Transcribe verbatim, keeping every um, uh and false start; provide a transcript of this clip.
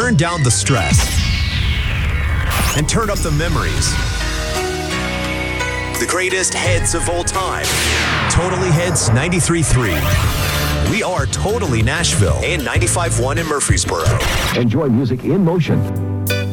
Turn down the stress and turn up the memories. The greatest heads of all time. Totally Hits ninety-three point three. We are Totally Nashville and ninety-five point one in Murfreesboro. Enjoy music in motion.